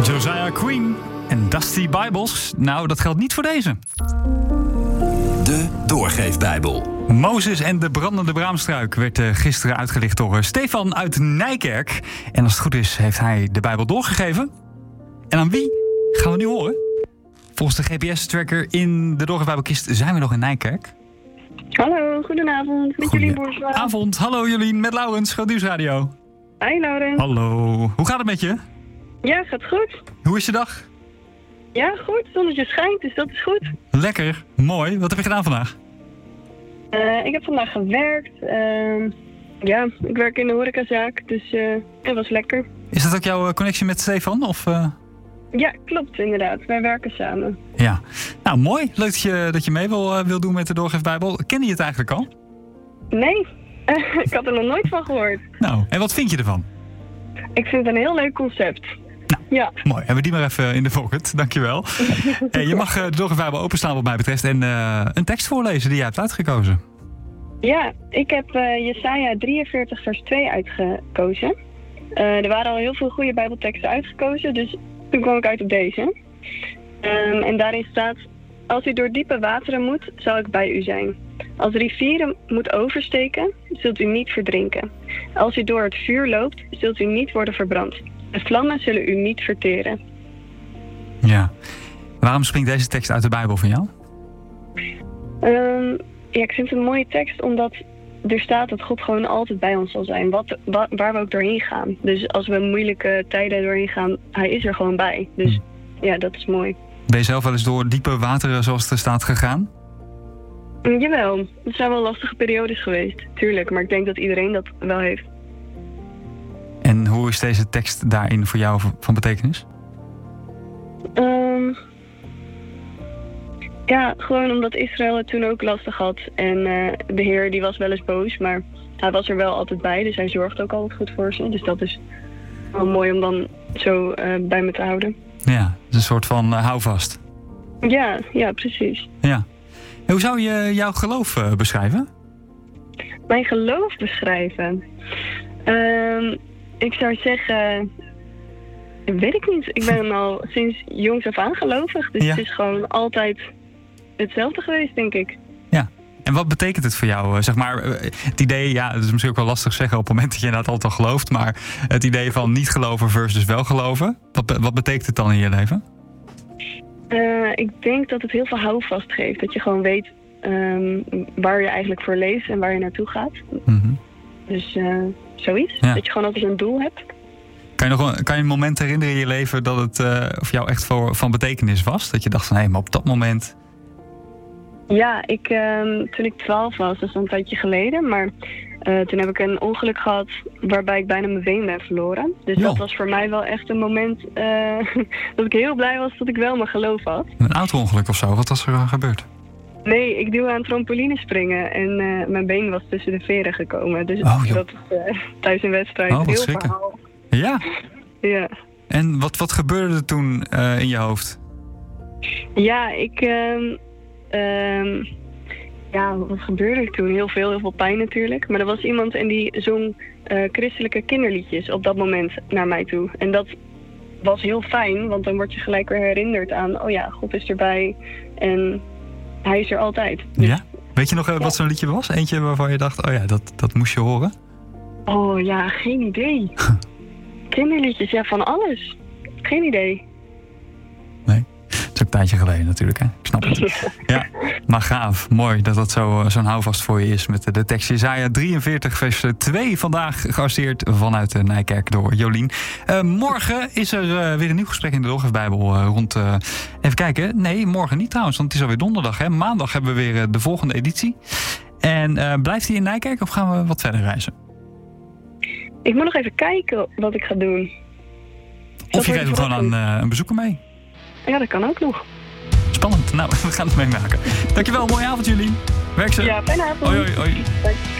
Josiah Queen en Dusty Bibles. Nou, dat geldt niet voor deze. De Doorgeefbijbel. Mozes en de brandende braamstruik werd gisteren uitgelicht door Stefan uit Nijkerk. En als het goed is, heeft hij de Bijbel doorgegeven. En aan wie gaan we nu horen? Volgens de GPS-tracker in de Doorgeefbijbelkist zijn we nog in Nijkerk. Hallo, goedenavond. Met Jolien Boersma. Avond, hallo Jolien, met Laurens, Groot Radio. Hi Laurens. Hallo, hoe gaat het met je? Ja, gaat goed. Hoe is je dag? Ja, goed. Zonnetje schijnt, dus dat is goed. Lekker, mooi. Wat heb je gedaan vandaag? Ik heb vandaag gewerkt. Ja, ik werk in de horecazaak, dus het was lekker. Is dat ook jouw connectie met Stefan? Of, Ja, klopt inderdaad. Wij werken samen. Ja, nou mooi. Leuk dat je mee wil doen met de Doorgeefbijbel. Ken je het eigenlijk al? Nee, ik had er nog nooit van gehoord. Nou, en wat vind je ervan? Ik vind het een heel leuk concept. Nou, ja. Mooi. Hebben we die maar even in de pocket. Dankjewel. Je mag de Doorgeefbijbel openstaan wat mij betreft en een tekst voorlezen die jij hebt uitgekozen. Ja, ik heb Jesaja 43 vers 2 uitgekozen. Er waren al heel veel goede bijbelteksten uitgekozen, dus toen kwam ik uit op deze. En daarin staat: als u door diepe wateren moet, zal ik bij u zijn. Als rivieren moet oversteken, zult u niet verdrinken. Als u door het vuur loopt, zult u niet worden verbrand. De vlammen zullen u niet verteren. Ja. Waarom springt deze tekst uit de Bijbel van jou? Ja, ik vind het een mooie tekst, omdat er staat dat God gewoon altijd bij ons zal zijn. Waar we ook doorheen gaan. Dus als we moeilijke tijden doorheen gaan, hij is er gewoon bij. Dus ja, dat is mooi. Ben je zelf wel eens door diepe wateren, zoals het er staat, gegaan? Jawel, er zijn wel lastige periodes geweest, tuurlijk. Maar ik denk dat iedereen dat wel heeft. En hoe is deze tekst daarin voor jou van betekenis? Ja, gewoon omdat Israël het toen ook lastig had. En de Heer die was wel eens boos, maar hij was er wel altijd bij. Dus hij zorgt ook altijd goed voor ze. Dus dat is wel mooi om dan zo bij me te houden. Ja, het is een soort van houvast. Ja, precies. Ja. Hoe zou je jouw geloof beschrijven? Mijn geloof beschrijven? Ik zou zeggen, weet ik niet. Ik ben al sinds jongs af aan gelovig. Dus Het is gewoon altijd hetzelfde geweest, denk ik. Ja. En wat betekent het voor jou? Zeg maar, het idee, ja, het is misschien ook wel lastig zeggen op het moment dat je inderdaad altijd al gelooft. Maar het idee van niet geloven versus wel geloven. Wat betekent het dan in je leven? Ik denk dat het heel veel houvast geeft. Dat je gewoon weet waar je eigenlijk voor leeft en waar je naartoe gaat. Mm-hmm. Dus zoiets. Ja. Dat je gewoon altijd een doel hebt. Kan je een moment herinneren in je leven dat het voor jou echt van betekenis was? Dat je dacht van, hé, maar op dat moment... Ja, toen ik 12 was, dat is een tijdje geleden. Maar toen heb ik een ongeluk gehad waarbij ik bijna mijn been ben verloren. Dus dat was voor mij wel echt een moment dat ik heel blij was dat ik wel mijn geloof had. Een auto-ongeluk of zo? Wat was er gebeurd? Nee, ik doe aan trampoline springen en mijn been was tussen de veren gekomen. Dus dat is thuis een wedstrijd heel verhaal. Ja? Ja. En wat gebeurde er toen in je hoofd? Ja, wat gebeurde er toen? Heel veel pijn natuurlijk. Maar er was iemand en die zong christelijke kinderliedjes op dat moment naar mij toe. En dat was heel fijn, want dan word je gelijk weer herinnerd aan... oh ja, God is erbij en hij is er altijd. Dus, ja? Weet je nog wat zo'n liedje was? Eentje waarvan je dacht, oh ja, dat moest je horen? Oh ja, geen idee. Kinderliedjes, ja, van alles. Geen idee. Nee, het is ook een tijdje geleden natuurlijk, hè? Ik snap het. Ja, maar gaaf. Mooi dat dat zo'n houvast voor je is met de tekst Jesaja 43 vers 2. Vandaag gearresteerd vanuit Nijkerk door Jolien. Morgen is er weer een nieuw gesprek in de Doorgeefbijbel rond... even kijken. Nee, morgen niet trouwens, want het is alweer donderdag, hè? Maandag hebben we weer de volgende editie. En blijft hij in Nijkerk of gaan we wat verder reizen? Ik moet nog even kijken wat ik ga doen. Of je geeft hem gewoon aan een bezoeker mee. Ja, dat kan ook nog. Spannend. Nou, we gaan het meemaken. Dankjewel, mooie avond jullie. Werk ze. Ja, fijne avond. Hoi.